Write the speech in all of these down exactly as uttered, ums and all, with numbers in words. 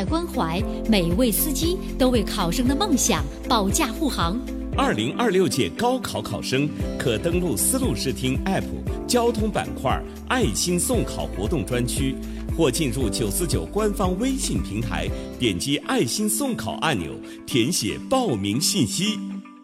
采关怀，每位司机都为考生的梦想保驾护航。 二零二六届高考考生可登录丝路视听 App 交通板块爱心送考活动专区，或进入九四九官方微信平台，点击爱心送考按钮，填写报名信息。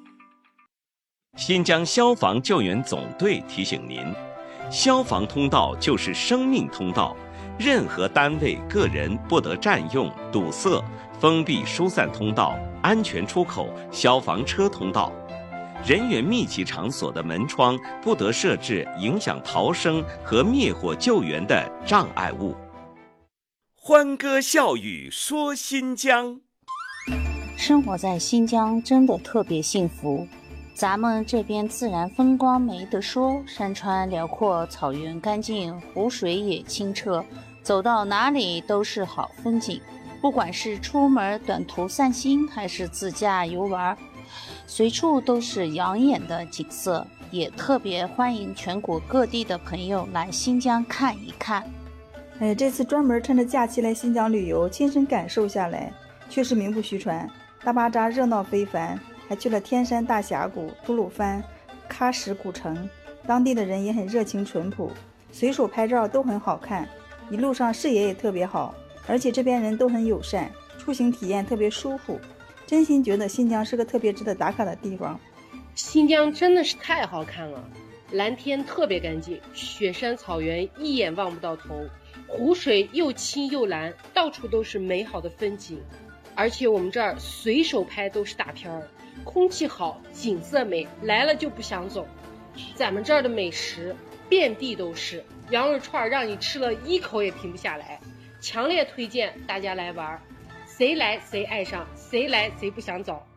新疆消防救援总队提醒您，消防通道就是生命通道，任何单位、个人不得占用、堵塞、封闭疏散通道、安全出口、消防车通道。人员密集场所的门窗不得设置影响逃生和灭火救援的障碍物。欢歌笑语说新疆， 生活在新疆真的特别幸福。咱们这边自然风光没得说，山川辽阔，草原干净，湖水也清澈，走到哪里都是好风景。不管是出门短途散心，还是自驾游玩，随处都是养眼的景色，也特别欢迎全国各地的朋友来新疆看一看。 哎，这次专门趁着假期来新疆旅游，亲身感受下来，确实名不虚传。大巴扎热闹非凡，还去了天山大峡谷、吐鲁番、喀什古城，当地的人也很热情淳朴，随手拍照都很好看，一路上视野也特别好，而且这边人都很友善，出行体验特别舒服，真心觉得新疆是个特别值得打卡的地方。 新疆真的是太好看了，蓝天特别干净，雪山草原一眼望不到头，湖水又清又蓝，到处都是美好的风景。而且我们这儿随手拍都是大片儿，空气好，景色美，来了就不想走。咱们这儿的美食遍地都是，羊肉串让你吃了一口也停不下来，强烈推荐大家来玩，谁来谁爱上，谁来谁不想走。